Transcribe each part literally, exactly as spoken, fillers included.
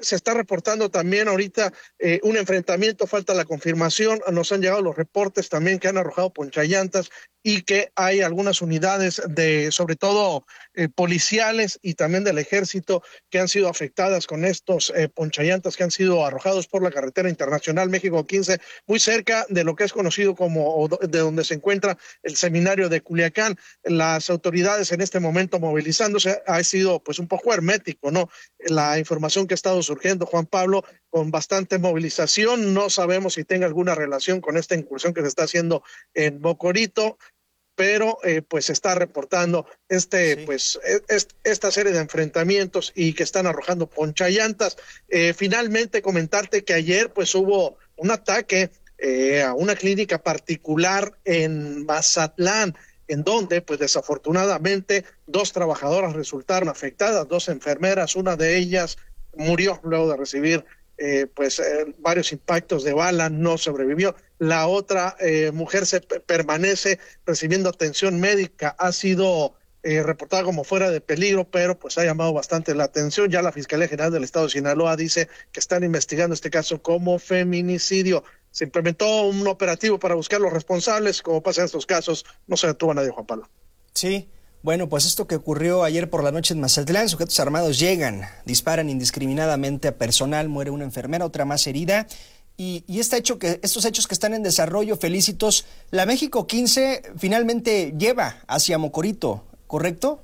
se está reportando también ahorita eh, un enfrentamiento, falta la confirmación, nos han llegado los reportes también que han arrojado ponchallantas y que hay algunas unidades de, sobre todo eh, policiales y también del ejército que han sido afectadas con estos eh, ponchallantas que han sido arrojados por la carretera internacional México quince, muy cerca de lo que es conocido como, de donde se encuentra el seminario de Culiacán. Las autoridades en este momento movilizándose, ha sido pues un poco hermético, ¿no? La información que ha estado surgiendo, Juan Pablo, con bastante movilización, no sabemos si tenga alguna relación con esta incursión que se está haciendo en Bocorito, pero eh, pues se está reportando este, sí. pues es, esta serie de enfrentamientos y que están arrojando ponchallantas. Eh, finalmente comentarte que ayer pues hubo un ataque eh, a una clínica particular en Mazatlán, en donde pues desafortunadamente dos trabajadoras resultaron afectadas, dos enfermeras, una de ellas murió luego de recibir Eh, pues eh, varios impactos de bala, no sobrevivió. La otra eh, mujer se p- permanece recibiendo atención médica, ha sido eh, reportada como fuera de peligro, pero pues ha llamado bastante la atención. Ya la Fiscalía General del Estado de Sinaloa dice que están investigando este caso como feminicidio. Se implementó un operativo para buscar los responsables, como pasa en estos casos, no se detuvo a nadie, Juan Pablo. Sí. Bueno, pues esto que ocurrió ayer por la noche en Mazatlán, sujetos armados llegan, disparan indiscriminadamente a personal, muere una enfermera, otra más herida, y, y este hecho que, estos hechos que están en desarrollo, Felicitos, la México quince finalmente lleva hacia Mocorito, ¿correcto?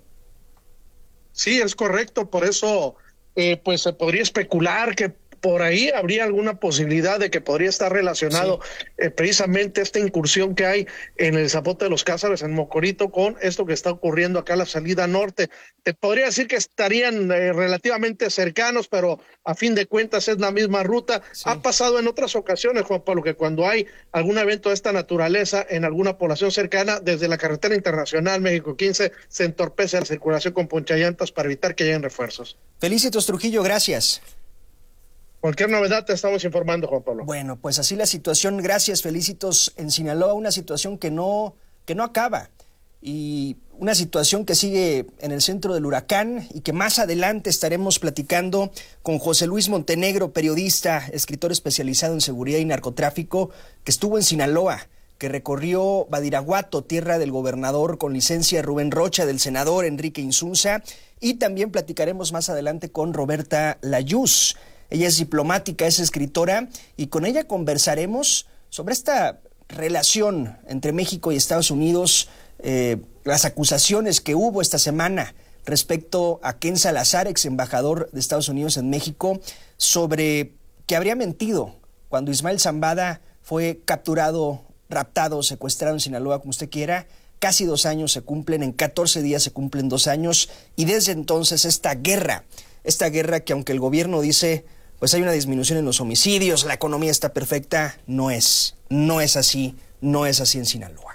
Sí, es correcto, por eso eh, pues se podría especular que por ahí habría alguna posibilidad de que podría estar relacionado sí. eh, precisamente esta incursión que hay en el Zapote de los Cázares, en Mocorito, con esto que está ocurriendo acá a la salida norte. Te podría decir que estarían eh, relativamente cercanos, pero a fin de cuentas es la misma ruta. Sí. Ha pasado en otras ocasiones, Juan Pablo, que cuando hay algún evento de esta naturaleza en alguna población cercana, desde la carretera internacional México quince se entorpece la circulación con ponchallantas para evitar que lleguen refuerzos. Felicitos Trujillo, gracias. Cualquier novedad te estamos informando, Juan Pablo. Bueno, pues así la situación. Gracias, Felicitos en Sinaloa, una situación que no, que no acaba y una situación que sigue en el centro del huracán y que más adelante estaremos platicando con José Luis Montenegro, periodista, escritor especializado en seguridad y narcotráfico, que estuvo en Sinaloa, que recorrió Badiraguato, tierra del gobernador con licencia Rubén Rocha, del senador Enrique Insunza, y también platicaremos más adelante con Roberta Layuz. Ella es diplomática, es escritora, y con ella conversaremos sobre esta relación entre México y Estados Unidos, eh, las acusaciones que hubo esta semana respecto a Ken Salazar, ex embajador de Estados Unidos en México, sobre que habría mentido cuando Ismael Zambada fue capturado, raptado, secuestrado en Sinaloa, como usted quiera. Casi dos años se cumplen, en catorce días se cumplen dos años, y desde entonces esta guerra, esta guerra que aunque el gobierno dice pues hay una disminución en los homicidios, la economía está perfecta, no es, no es así, no es así en Sinaloa.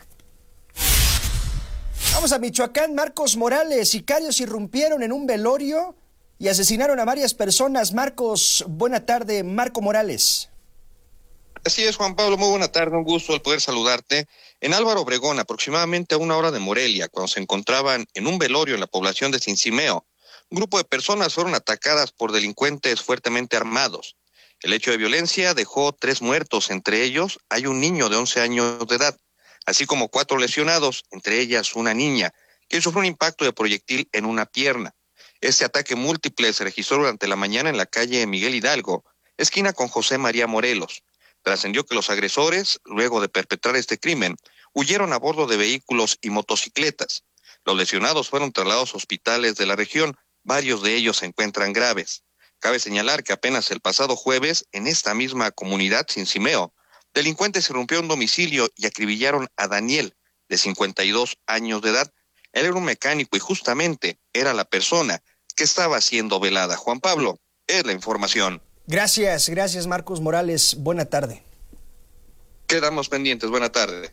Vamos a Michoacán. Marcos Morales, sicarios irrumpieron en un velorio y asesinaron a varias personas. Marcos, buena tarde, Marco Morales. Así es, Juan Pablo, muy buena tarde, un gusto el poder saludarte. En Álvaro Obregón, aproximadamente a una hora de Morelia, cuando se encontraban en un velorio en la población de Cincimeo, un grupo de personas fueron atacadas por delincuentes fuertemente armados. El hecho de violencia dejó tres muertos, entre ellos hay un niño de once años de edad, así como cuatro lesionados, entre ellas una niña, que sufrió un impacto de proyectil en una pierna. Este ataque múltiple se registró durante la mañana en la calle Miguel Hidalgo, esquina con José María Morelos. Trascendió que los agresores, luego de perpetrar este crimen, huyeron a bordo de vehículos y motocicletas. Los lesionados fueron trasladados a hospitales de la región. Varios de ellos se encuentran graves. Cabe señalar que apenas el pasado jueves, en esta misma comunidad, Cincimeo, delincuentes irrumpieron un domicilio y acribillaron a Daniel, de cincuenta y dos años de edad. Él era un mecánico y justamente era la persona que estaba siendo velada. Juan Pablo, es la información. Gracias, gracias Marcos Morales. Buena tarde. Quedamos pendientes. Buena tarde.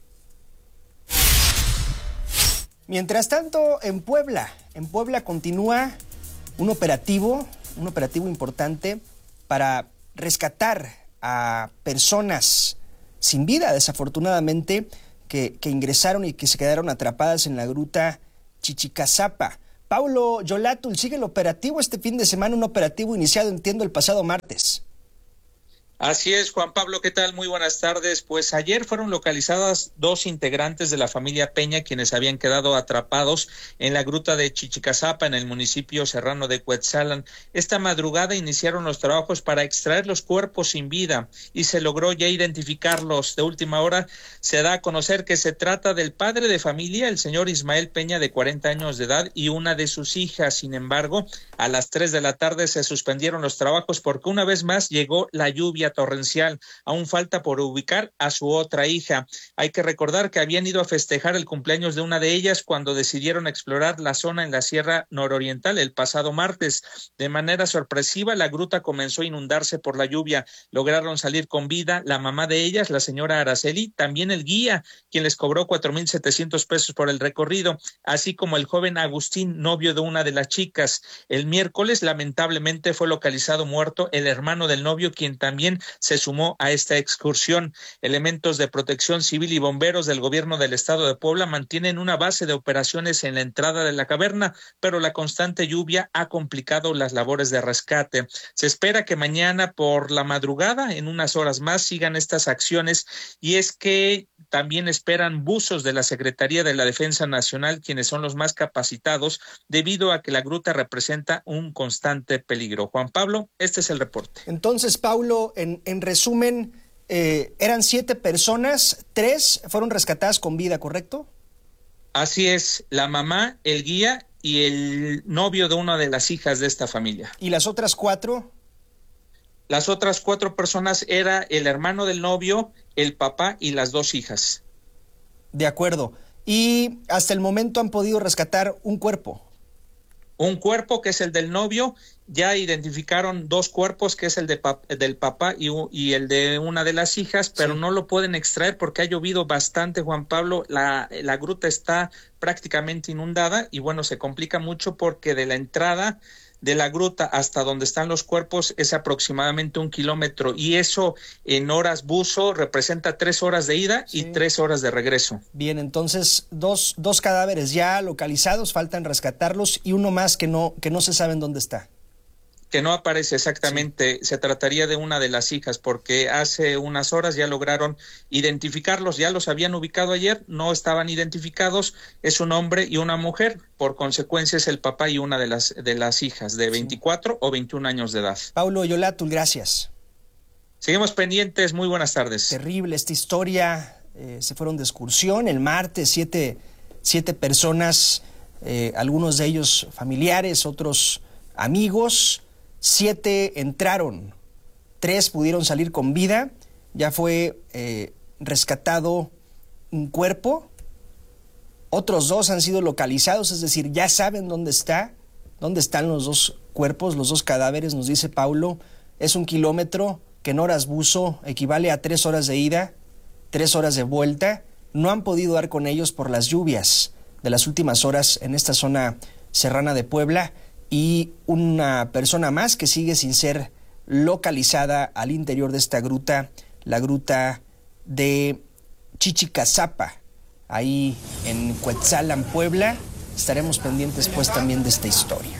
Mientras tanto, en Puebla, en Puebla continúa un operativo, un operativo importante para rescatar a personas sin vida, desafortunadamente, que, que ingresaron y que se quedaron atrapadas en la gruta Chichicazapa. Paulo Yolatul, sigue el operativo este fin de semana, un operativo iniciado, entiendo, el pasado martes. Así es, Juan Pablo, ¿qué tal? Muy buenas tardes. Pues ayer fueron localizadas dos integrantes de la familia Peña, quienes habían quedado atrapados en la gruta de Chichicazapa, en el municipio serrano de Cuetzalan. Esta madrugada iniciaron los trabajos para extraer los cuerpos sin vida y se logró ya identificarlos. De última hora se da a conocer que se trata del padre de familia, el señor Ismael Peña, de cuarenta años de edad, y una de sus hijas. Sin embargo, a las tres de la tarde se suspendieron los trabajos porque una vez más llegó la lluvia torrencial. Aún falta por ubicar a su otra hija. Hay que recordar que habían ido a festejar el cumpleaños de una de ellas cuando decidieron explorar la zona en la Sierra Nororiental el pasado martes. De manera sorpresiva, la gruta comenzó a inundarse por la lluvia. Lograron salir con vida la mamá de ellas, la señora Araceli, también el guía, quien les cobró cuatro mil setecientos pesos por el recorrido, así como el joven Agustín, novio de una de las chicas. El miércoles, lamentablemente, fue localizado muerto el hermano del novio, quien también se sumó a esta excursión. Elementos de protección civil y bomberos del gobierno del estado de Puebla mantienen una base de operaciones en la entrada de la caverna, pero la constante lluvia ha complicado las labores de rescate. Se espera que mañana por la madrugada, en unas horas más, sigan estas acciones, y es que también esperan buzos de la Secretaría de la Defensa Nacional, quienes son los más capacitados, debido a que la gruta representa un constante peligro. Juan Pablo, este es el reporte. Entonces, Paulo, en, en resumen, eh, eran siete personas, tres fueron rescatadas con vida, ¿correcto? Así es, la mamá, el guía y el novio de una de las hijas de esta familia. ¿Y las otras cuatro? Las otras cuatro personas era el hermano del novio, el papá y las dos hijas. De acuerdo. Y hasta el momento han podido rescatar un cuerpo. Un cuerpo que es el del novio. Ya identificaron dos cuerpos, que es el de pap- del papá y, y el de una de las hijas, pero sí, no lo pueden extraer porque ha llovido bastante, Juan Pablo. La, la gruta está prácticamente inundada y bueno, se complica mucho porque de la entrada de la gruta hasta donde están los cuerpos es aproximadamente un kilómetro, y eso en horas buzo representa tres horas de ida sí. y tres horas de regreso. Bien, entonces dos, dos cadáveres ya localizados, faltan rescatarlos, y uno más que no, que no se sabe en dónde está. Que no aparece exactamente, sí. Se trataría de una de las hijas, porque hace unas horas ya lograron identificarlos, ya los habían ubicado ayer, no estaban identificados, es un hombre y una mujer, por consecuencia es el papá y una de las, de las hijas de veinticuatro sí. o veintiún años de edad. Paulo Yolatul, gracias. Seguimos pendientes, muy buenas tardes. Terrible esta historia, eh, se fueron de excursión el martes, siete, siete personas, eh, algunos de ellos familiares, otros amigos. Siete entraron, tres pudieron salir con vida, ya fue eh, rescatado un cuerpo, otros dos han sido localizados, es decir, ya saben dónde está, dónde están los dos cuerpos, los dos cadáveres, nos dice Paulo. Es un kilómetro que en horas buzo equivale a tres horas de ida, tres horas de vuelta. No han podido dar con ellos por las lluvias de las últimas horas en esta zona serrana de Puebla. Y una persona más que sigue sin ser localizada al interior de esta gruta, la gruta de Chichicazapa, ahí en Cuetzalan, Puebla. Estaremos pendientes pues también de esta historia.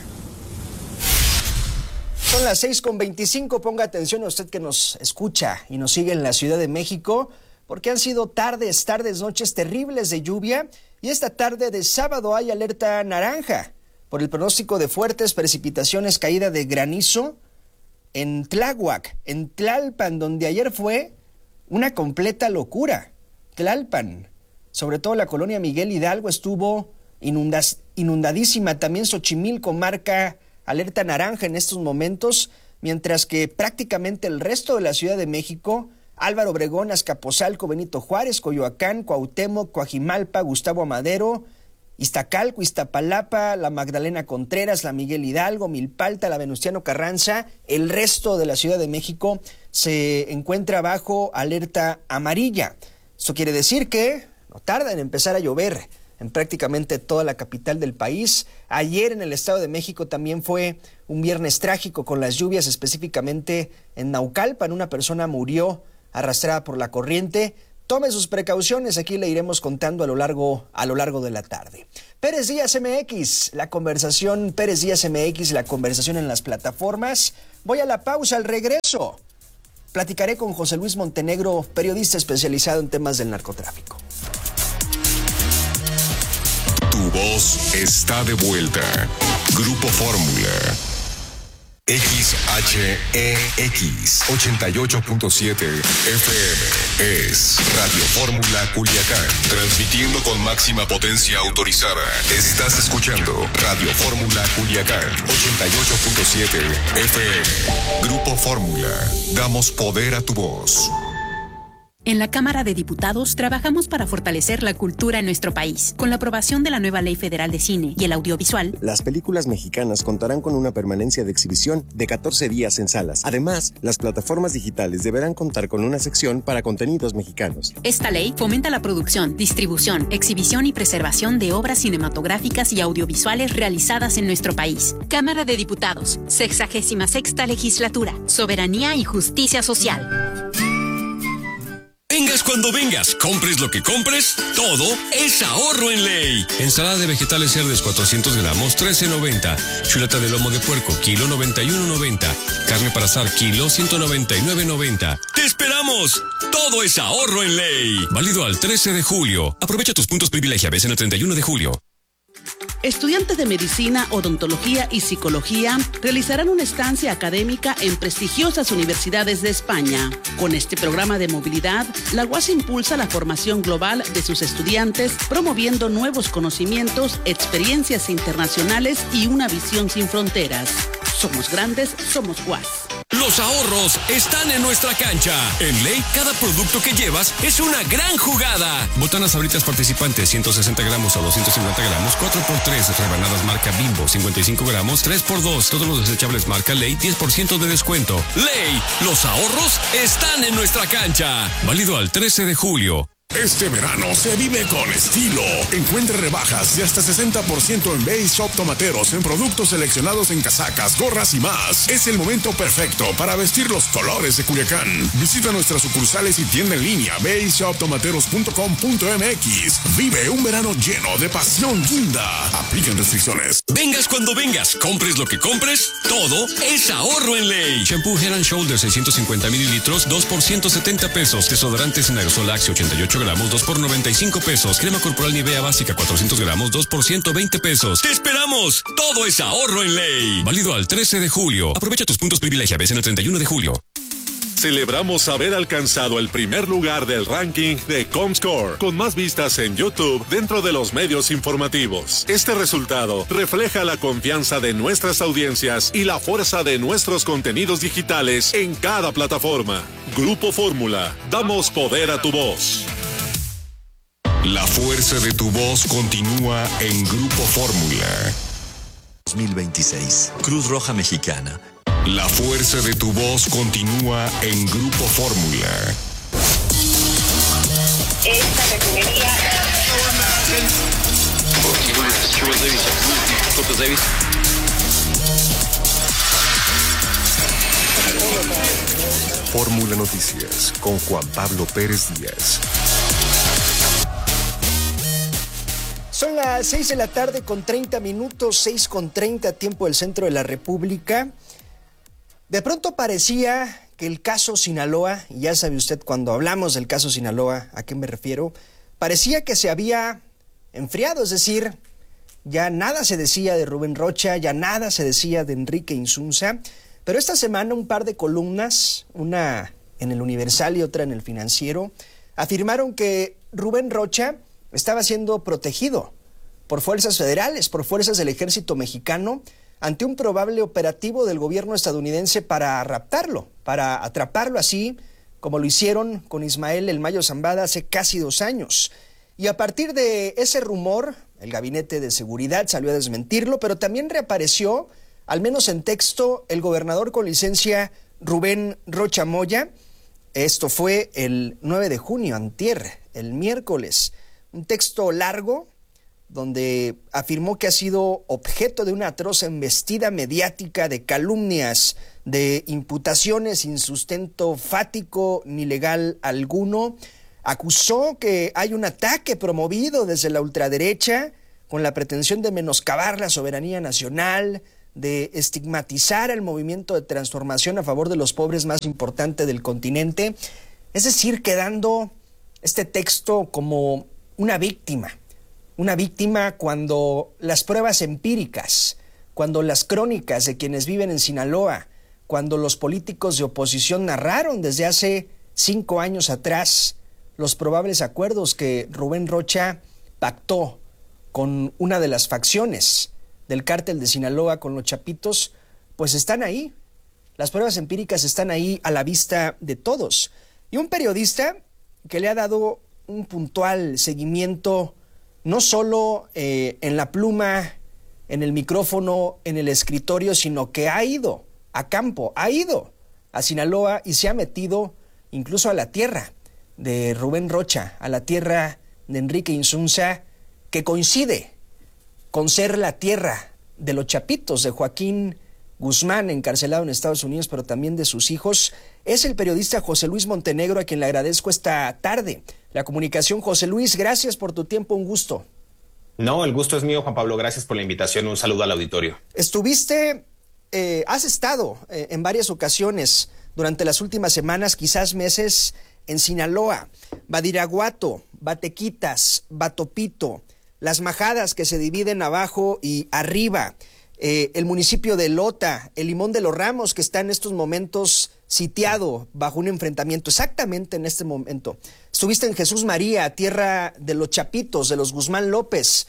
Son las seis con veinticinco, ponga atención a usted que nos escucha y nos sigue en la Ciudad de México, porque han sido tardes, tardes, noches terribles de lluvia, y esta tarde de sábado hay alerta naranja por el pronóstico de fuertes precipitaciones, caída de granizo en Tláhuac, en Tlalpan, donde ayer fue una completa locura. Tlalpan, sobre todo la colonia Miguel Hidalgo, estuvo inundas, inundadísima. También Xochimilco marca alerta naranja en estos momentos, mientras que prácticamente el resto de la Ciudad de México, Álvaro Obregón, Azcapotzalco, Benito Juárez, Coyoacán, Cuauhtémoc, Coajimalpa, Gustavo Amadero, Iztacalco, Iztapalapa, la Magdalena Contreras, la Miguel Hidalgo, Milpalta, la Venustiano Carranza, el resto de la Ciudad de México se encuentra bajo alerta amarilla. Esto quiere decir que no tarda en empezar a llover en prácticamente toda la capital del país. Ayer en el Estado de México también fue un viernes trágico con las lluvias, específicamente en Naucalpan. Una persona murió arrastrada por la corriente. Tome sus precauciones, aquí le iremos contando a lo largo, a lo largo de la tarde. Pérez Díaz M X, la conversación, Pérez Díaz M X, la conversación en las plataformas. Voy a la pausa, al regreso platicaré con José Luis Montenegro, periodista especializado en temas del narcotráfico. Tu voz está de vuelta. Grupo Fórmula. X H E X ochenta y ocho punto siete F M es Radio Fórmula Culiacán, transmitiendo con máxima potencia autorizada. Estás escuchando Radio Fórmula Culiacán ochenta y ocho punto siete F M. Grupo Fórmula, damos poder a tu voz. En la Cámara de Diputados trabajamos para fortalecer la cultura en nuestro país. Con la aprobación de la nueva Ley Federal de Cine y el Audiovisual, las películas mexicanas contarán con una permanencia de exhibición de catorce días en salas. Además, las plataformas digitales deberán contar con una sección para contenidos mexicanos. Esta ley fomenta la producción, distribución, exhibición y preservación de obras cinematográficas y audiovisuales realizadas en nuestro país. Cámara de Diputados, sexagésima sexta Legislatura, Soberanía y Justicia Social. Vengas cuando vengas, compres lo que compres, todo es ahorro en Ley. Ensalada de vegetales cerdes cuatrocientos gramos, trece noventa. Chuleta de lomo de puerco, kilo noventa y uno noventa. Carne para asar, kilo ciento noventa y nueve noventa. ¡Te esperamos! Todo es ahorro en Ley. Válido al trece de julio. Aprovecha tus puntos privilegiables en el treinta y uno de julio. Estudiantes de medicina, odontología y psicología realizarán una estancia académica en prestigiosas universidades de España. Con este programa de movilidad, la U A S impulsa la formación global de sus estudiantes, promoviendo nuevos conocimientos, experiencias internacionales y una visión sin fronteras. Somos grandes, somos U A S. Los ahorros están en nuestra cancha. En Ley, cada producto que llevas es una gran jugada. Botanas Sabritas participantes, ciento sesenta gramos o doscientos cincuenta gramos, cuatro por tres. Rebanadas marca Bimbo, cincuenta y cinco gramos, tres por dos. Todos los desechables marca Ley, diez por ciento de descuento. Ley, los ahorros están en nuestra cancha. Válido al trece de julio. Este verano se vive con estilo. Encuentre rebajas de hasta sesenta por ciento en Base Shop Tomateros en productos seleccionados en casacas, gorras y más. Es el momento perfecto para vestir los colores de Culiacán. Visita nuestras sucursales y tienda en línea base shop tomateros punto com punto m x. Vive un verano lleno de pasión guinda. Aplican restricciones. Vengas cuando vengas, compres lo que compres, todo es ahorro en Ley. Shampoo Head and Shoulders seiscientos cincuenta mililitros, dos por ciento setenta pesos. Desodorantes en aerosol Axe ochenta y ocho gramos, dos por noventa y cinco pesos. Crema corporal Nivea básica cuatrocientos gramos, dos por ciento veinte pesos. ¡Te esperamos! Todo es ahorro en Ley. Válido al trece de julio. Aprovecha tus puntos privilegiables en el treinta y uno de julio. Celebramos haber alcanzado el primer lugar del ranking de Comscore, con más vistas en YouTube dentro de los medios informativos. Este resultado refleja la confianza de nuestras audiencias y la fuerza de nuestros contenidos digitales en cada plataforma. Grupo Fórmula, damos poder a tu voz. La fuerza de tu voz continúa en Grupo Fórmula. dos mil veintiséis, Cruz Roja Mexicana. La fuerza de tu voz continúa en Grupo Fórmula. Esta refinería. Fórmula Noticias con Juan Pablo Pérez Díaz. Son las seis de la tarde con treinta minutos, seis con treinta, tiempo del centro de la República. De pronto parecía que el caso Sinaloa, y ya sabe usted cuando hablamos del caso Sinaloa, ¿a qué me refiero? Parecía que se había enfriado, es decir, ya nada se decía de Rubén Rocha, ya nada se decía de Enrique Insunza, pero esta semana un par de columnas, una en el Universal y otra en el Financiero, afirmaron que Rubén Rocha estaba siendo protegido por fuerzas federales, por fuerzas del ejército mexicano, ante un probable operativo del gobierno estadounidense para raptarlo, para atraparlo así como lo hicieron con Ismael El Mayo Zambada hace casi dos años. Y a partir de ese rumor, el Gabinete de Seguridad salió a desmentirlo, pero también reapareció, al menos en texto, el gobernador con licencia Rubén Rocha Moya. Esto fue el nueve de junio, antier, el miércoles. Un texto largo, donde afirmó que ha sido objeto de una atroz embestida mediática de calumnias, de imputaciones sin sustento fático ni legal alguno. acusó que hay un ataque promovido desde la ultraderecha con la pretensión de menoscabar la soberanía nacional, de estigmatizar el movimiento de transformación a favor de los pobres más importante del continente, es decir, quedando este texto como una víctima, una víctima cuando las pruebas empíricas, cuando las crónicas de quienes viven en Sinaloa, cuando los políticos de oposición narraron desde hace cinco años atrás los probables acuerdos que Rubén Rocha pactó con una de las facciones del cártel de Sinaloa, con los Chapitos, pues están ahí. Las pruebas empíricas están ahí a la vista de todos. Y un periodista que le ha dado un puntual seguimiento, no solo eh, en la pluma, en el micrófono, en el escritorio, sino que ha ido a campo, ha ido a Sinaloa y se ha metido incluso a la tierra de Rubén Rocha, a la tierra de Enrique Insunza, que coincide con ser la tierra de los Chapitos, de Joaquín Guzmán, encarcelado en Estados Unidos, pero también de sus hijos. Es el periodista José Luis Montenegro, a quien le agradezco esta tarde la comunicación. José Luis, gracias por tu tiempo, un gusto. No, el gusto es mío, Juan Pablo, gracias por la invitación, un saludo al auditorio. Estuviste, eh, has estado eh, en varias ocasiones durante las últimas semanas, quizás meses, en Sinaloa, Badiraguato, Batequitas, Batopito, Las Majadas, que se dividen abajo y arriba, eh, el municipio de Lota, el Limón de los Ramos, que está en estos momentos sitiado bajo un enfrentamiento, exactamente en este momento. Estuviste en Jesús María, tierra de los Chapitos, de los Guzmán López.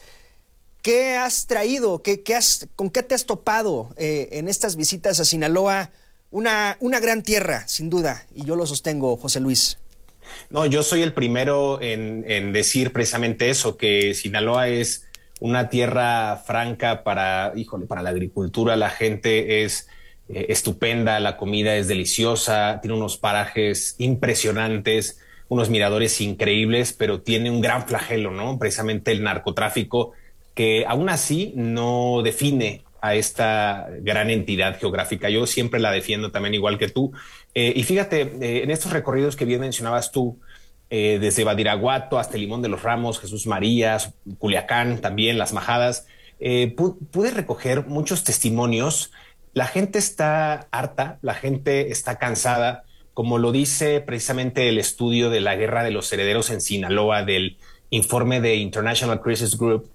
¿Qué has traído? ¿Qué, qué has, ¿Con qué te has topado eh, en estas visitas a Sinaloa? Una, una gran tierra, sin duda, y yo lo sostengo, José Luis. No, yo soy el primero en, en decir precisamente eso, que Sinaloa es una tierra franca para, híjole, para la agricultura. La gente es eh, estupenda, la comida es deliciosa, tiene unos parajes impresionantes, unos miradores increíbles, pero tiene un gran flagelo, ¿no? Precisamente el narcotráfico, que aún así no define a esta gran entidad geográfica. Yo siempre la defiendo también, igual que tú. Eh, y fíjate, eh, en estos recorridos que bien mencionabas tú, eh, desde Badiraguato hasta el Limón de los Ramos, Jesús María, Culiacán, también Las Majadas, eh, pu- pude recoger muchos testimonios. La gente está harta, la gente está cansada, como lo dice precisamente el estudio de la Guerra de los Herederos en Sinaloa del informe de International Crisis Group.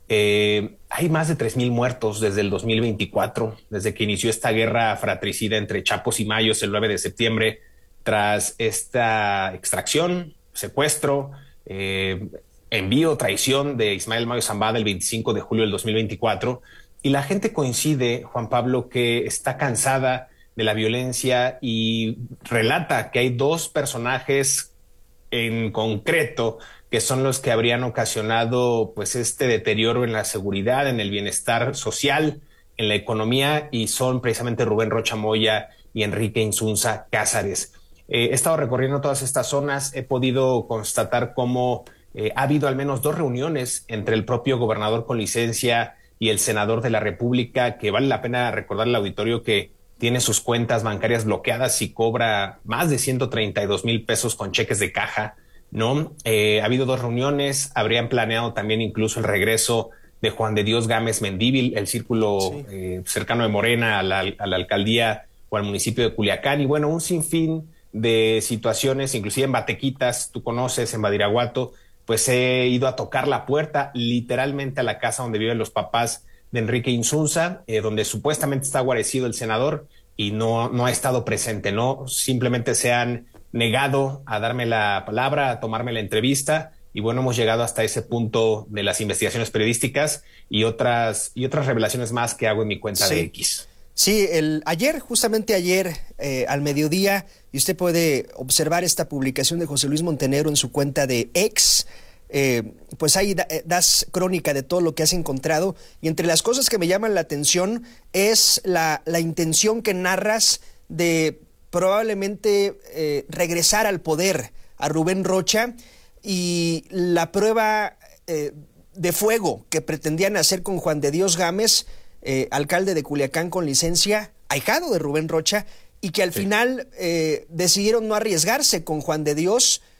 Eh, hay más de tres mil muertos desde el dos mil veinticuatro, desde que inició esta guerra fratricida entre Chapos y Mayos el nueve de septiembre, tras esta extracción, secuestro, eh, envío, traición de Ismael Mayo Zambada el veinticinco de julio del dos mil veinticuatro. Y la gente coincide, Juan Pablo, que está cansada de la violencia y relata que hay dos personajes en concreto que son los que habrían ocasionado pues este deterioro en la seguridad, en el bienestar social, en la economía, y son precisamente Rubén Rocha Moya y Enrique Insunza Cázares. Eh, he estado recorriendo todas estas zonas, he podido constatar cómo eh, ha habido al menos dos reuniones entre el propio gobernador con licencia y el senador de la República, que vale la pena recordar al auditorio que tiene sus cuentas bancarias bloqueadas y cobra más de ciento treinta y dos mil pesos con cheques de caja, ¿no? Eh, ha habido dos reuniones, habrían planeado también incluso el regreso de Juan de Dios Gámez Mendívil, el círculo sí. eh, cercano de Morena a la, a la alcaldía o al municipio de Culiacán, y bueno, un sinfín de situaciones, inclusive en Batequitas, tú conoces, en Badiraguato, pues he ido a tocar la puerta literalmente a la casa donde viven los papás de Enrique Insunza, eh, donde supuestamente está guarecido el senador y no, no ha estado presente, ¿no? Simplemente se han negado a darme la palabra, a tomarme la entrevista, y bueno, hemos llegado hasta ese punto de las investigaciones periodísticas y otras, y otras revelaciones más que hago en mi cuenta sí. de X. Sí, el, ayer, justamente ayer, eh, al mediodía, y usted puede observar esta publicación de José Luis Montenegro en su cuenta de X, eh, pues ahí da, das crónica de todo lo que has encontrado, y entre las cosas que me llaman la atención es la, la intención que narras de probablemente eh, regresar al poder a Rubén Rocha, y la prueba eh, de fuego que pretendían hacer con Juan de Dios Gámez, eh, alcalde de Culiacán con licencia, ahijado de Rubén Rocha, y que al sí. final eh, decidieron no arriesgarse con Juan de Dios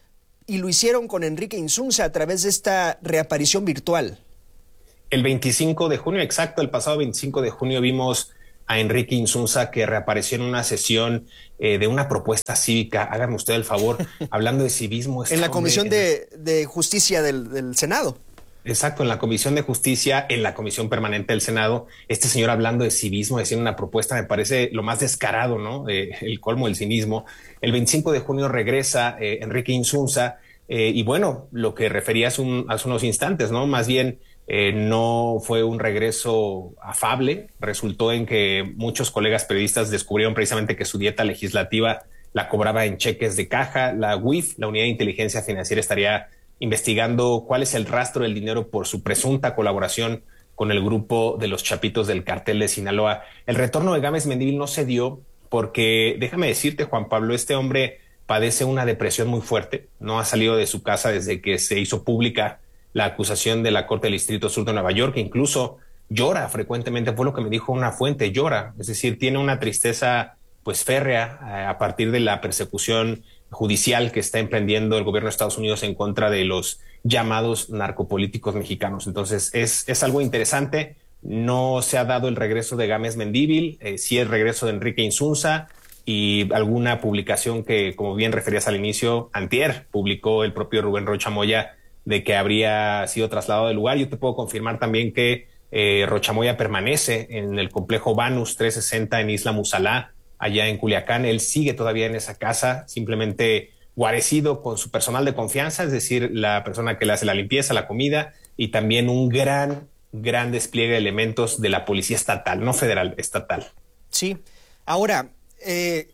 y lo hicieron con Enrique Insunza a través de esta reaparición virtual. El veinticinco de junio, exacto, el pasado veinticinco de junio vimos a Enrique Insunza que reapareció en una sesión eh, de una propuesta cívica. Hágame usted el favor, hablando de civismo. En la Comisión de, de Justicia del, del Senado. Exacto, en la Comisión de Justicia, en la Comisión Permanente del Senado, este señor hablando de civismo, haciendo una propuesta, me parece lo más descarado, ¿no? Eh, el colmo del cinismo. El veinticinco de junio regresa eh, Enrique Insunza eh, y bueno, lo que refería hace, un, hace unos instantes, ¿no? Más bien eh, no fue un regreso afable, resultó en que muchos colegas periodistas descubrieron precisamente que su dieta legislativa la cobraba en cheques de caja. La U I F, la Unidad de Inteligencia Financiera, estaría investigando cuál es el rastro del dinero por su presunta colaboración con el grupo de los Chapitos del Cartel de Sinaloa. El retorno de Gámez Mendívil no se dio porque, déjame decirte, Juan Pablo, este hombre padece una depresión muy fuerte, no ha salido de su casa desde que se hizo pública la acusación de la Corte del Distrito Sur de Nueva York, que incluso llora frecuentemente, fue lo que me dijo una fuente, llora, es decir, tiene una tristeza pues férrea eh, a partir de la persecución judicial que está emprendiendo el gobierno de Estados Unidos en contra de los llamados narcopolíticos mexicanos. Entonces es, es algo interesante. No se ha dado el regreso de Gámez Mendívil, eh, sí el regreso de Enrique Insunza y alguna publicación que, como bien referías al inicio, antier publicó el propio Rubén Rocha Moya de que habría sido trasladado del lugar. Yo te puedo confirmar también que eh, Rocha Moya permanece en el complejo Banus trescientos sesenta en Isla Musalá, allá en Culiacán. Él sigue todavía en esa casa, simplemente guarecido con su personal de confianza, es decir, la persona que le hace la limpieza, la comida, y también un gran, gran despliegue de elementos de la policía estatal, no federal, estatal. Sí. Ahora, eh,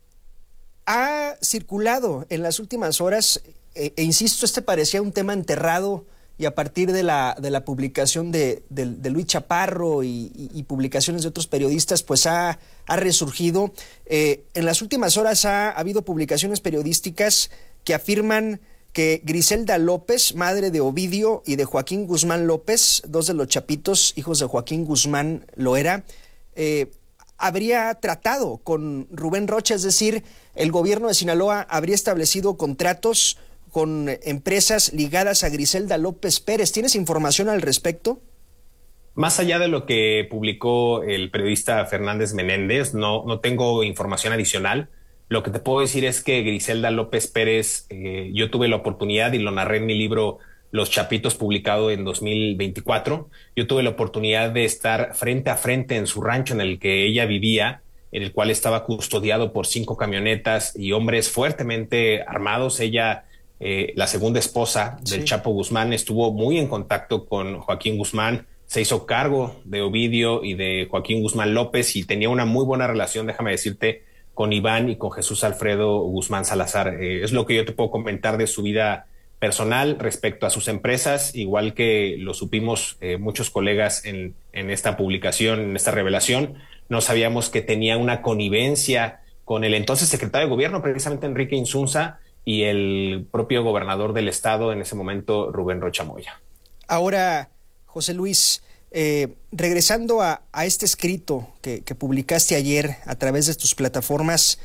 ha circulado en las últimas horas, eh, e insisto, este parecía un tema enterrado, y a partir de la, de la publicación de, de, de Luis Chaparro y, y, y publicaciones de otros periodistas, pues ha, ha resurgido. Eh, en las últimas horas ha, ha habido publicaciones periodísticas que afirman que Griselda López, madre de Ovidio y de Joaquín Guzmán López, dos de los Chapitos, hijos de Joaquín Guzmán Loera, eh, habría tratado con Rubén Rocha, es decir, el gobierno de Sinaloa habría establecido contratos con empresas ligadas a Griselda López Pérez. ¿Tienes información al respecto? Más allá de lo que publicó el periodista Fernández Menéndez, no, no tengo información adicional. Lo que te puedo decir es que Griselda López Pérez, eh, yo tuve la oportunidad y lo narré en mi libro Los Chapitos, publicado en dos mil veinticuatro. Yo tuve la oportunidad de estar frente a frente en su rancho en el que ella vivía, en el cual estaba custodiado por cinco camionetas y hombres fuertemente armados. Ella, Eh, la segunda esposa del sí. Chapo Guzmán, estuvo muy en contacto con Joaquín Guzmán, se hizo cargo de Ovidio y de Joaquín Guzmán López y tenía una muy buena relación, déjame decirte, con Iván y con Jesús Alfredo Guzmán Salazar. Eh, es lo que yo te puedo comentar de su vida personal respecto a sus empresas, igual que lo supimos eh, muchos colegas en, en esta publicación, en esta revelación. No sabíamos que tenía una connivencia con el entonces secretario de gobierno, precisamente Enrique Insunza, y el propio gobernador del estado en ese momento, Rubén Rocha Moya. Ahora, José Luis, eh, regresando a, a este escrito que, que publicaste ayer a través de tus plataformas,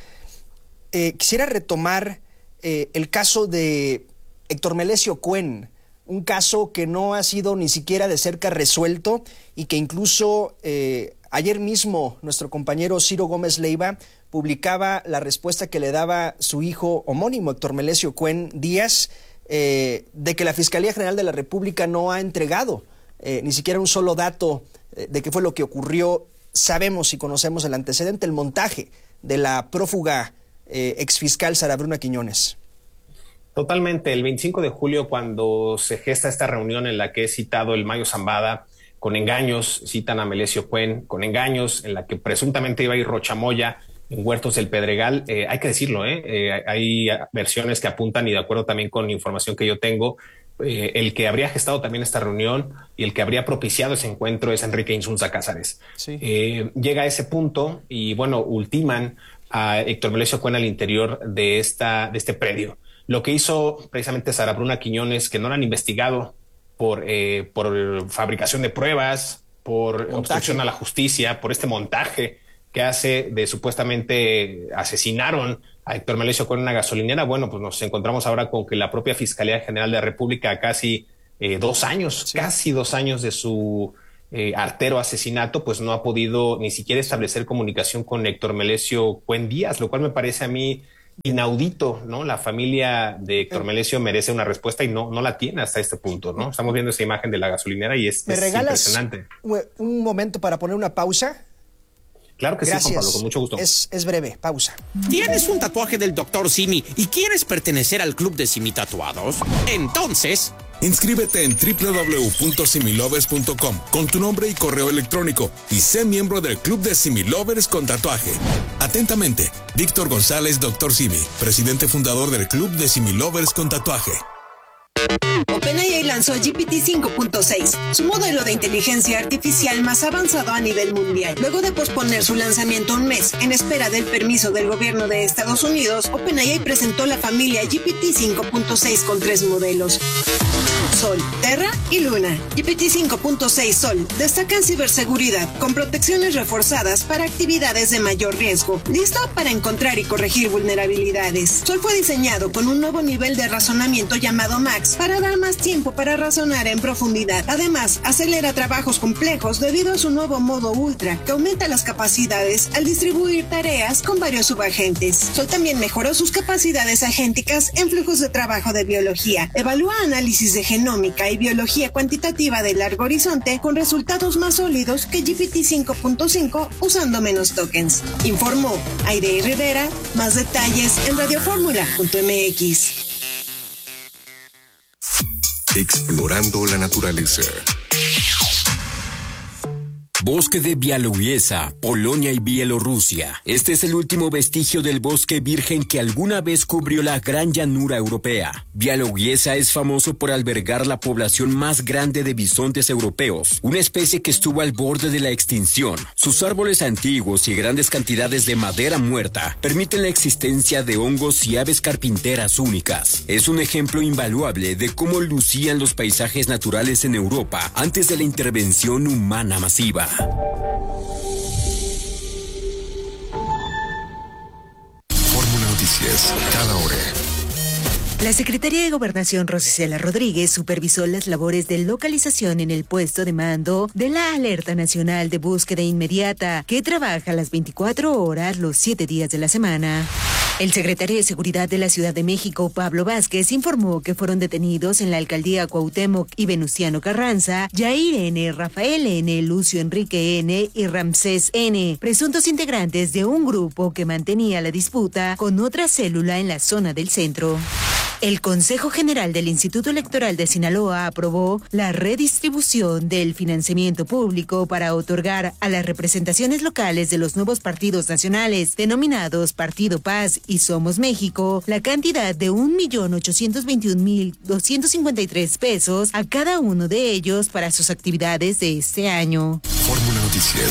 eh, quisiera retomar eh, el caso de Héctor Melesio Cuen, un caso que no ha sido ni siquiera de cerca resuelto y que incluso eh, ayer mismo nuestro compañero Ciro Gómez Leiva publicaba la respuesta que le daba su hijo homónimo, Héctor Melesio Cuen Díaz, eh, de que la Fiscalía General de la República no ha entregado eh, ni siquiera un solo dato eh, de qué fue lo que ocurrió. Sabemos y conocemos el antecedente, el montaje de la prófuga eh, exfiscal Sara Bruna Quiñones. Totalmente. El veinticinco de julio, cuando se gesta esta reunión en la que he citado el Mayo Zambada, con engaños, citan a Melesio Cuen, con engaños, en la que presuntamente iba a ir Rocha Moya en Huertos del Pedregal, eh, hay que decirlo, ¿eh? Eh, hay versiones que apuntan, y de acuerdo también con información que yo tengo, eh, el que habría gestado también esta reunión y el que habría propiciado ese encuentro es Enrique Insunza Cázares. Sí. Eh, llega a ese punto y, bueno, ultiman a Héctor Melesio Cuen al interior de, esta, de este predio. Lo que hizo precisamente Sara Bruna Quiñones, que no la han investigado por, eh, por fabricación de pruebas, por montaje. Obstrucción a la justicia, por este montaje que hace de supuestamente asesinaron a Héctor Melesio con una gasolinera. Bueno, pues nos encontramos ahora con que la propia Fiscalía General de la República, a casi eh, dos años, sí. casi dos años de su eh, artero asesinato, pues no ha podido ni siquiera establecer comunicación con Héctor Melesio Cuen Díaz, lo cual me parece a mí inaudito, ¿no? La familia de Héctor Melesio merece una respuesta y no, no la tiene hasta este punto, ¿no? Estamos viendo esa imagen de la gasolinera y es, ¿Me es regalas impresionante. Un momento para poner una pausa? Claro que Gracias. sí, Juan Pablo, con mucho gusto. Es, es breve, pausa. ¿Tienes un tatuaje del doctor Simi y quieres pertenecer al club de Simi Tatuados? Entonces... inscríbete en doble u doble u doble u punto similovers punto com con tu nombre y correo electrónico y sé miembro del club de Similovers con tatuaje. Atentamente, Víctor González, doctor Simi, presidente fundador del club de Similovers con tatuaje. OpenAI lanzó G P T cinco punto seis, su modelo de inteligencia artificial más avanzado a nivel mundial. Luego de posponer su lanzamiento un mes en espera del permiso del gobierno de Estados Unidos, OpenAI presentó la familia G P T cinco punto seis con tres modelos: Sol, Terra y Luna. G P T cinco punto seis Sol destaca en ciberseguridad con protecciones reforzadas para actividades de mayor riesgo, listo para encontrar y corregir vulnerabilidades. Sol fue diseñado con un nuevo nivel de razonamiento llamado Max para dar más tiempo para razonar en profundidad. Además, acelera trabajos complejos debido a su nuevo modo Ultra, que aumenta las capacidades al distribuir tareas con varios subagentes. Sol también mejoró sus capacidades agénticas en flujos de trabajo de biología. Evalúa análisis de genómica y biología cuantitativa de largo horizonte con resultados más sólidos que G P T cinco punto cinco usando menos tokens. Informó Airey Rivera. Más detalles en radio fórmula punto m x. Explorando la naturaleza. Bosque de Białowieża, Polonia y Bielorrusia. Este es el último vestigio del bosque virgen que alguna vez cubrió la gran llanura europea. Białowieża es famoso por albergar la población más grande de bisontes europeos, una especie que estuvo al borde de la extinción. Sus árboles antiguos y grandes cantidades de madera muerta permiten la existencia de hongos y aves carpinteras únicas. Es un ejemplo invaluable de cómo lucían los paisajes naturales en Europa antes de la intervención humana masiva. Fórmula Noticias, cada hora. La Secretaría de Gobernación Rosicela Rodríguez supervisó las labores de localización en el puesto de mando de la Alerta Nacional de Búsqueda Inmediata, que trabaja las veinticuatro horas los siete días de la semana. El secretario de Seguridad de la Ciudad de México, Pablo Vázquez, informó que fueron detenidos en la alcaldía Cuauhtémoc y Venustiano Carranza, Yair N., Rafael N., Lucio Enrique N. y Ramsés N., presuntos integrantes de un grupo que mantenía la disputa con otra célula en la zona del centro. El Consejo General del Instituto Electoral de Sinaloa aprobó la redistribución del financiamiento público para otorgar a las representaciones locales de los nuevos partidos nacionales, denominados Partido Paz y Somos México, la cantidad de un millón ochocientos veintiún mil doscientos cincuenta y tres pesos a cada uno de ellos para sus actividades de este año. Fórmula Noticias,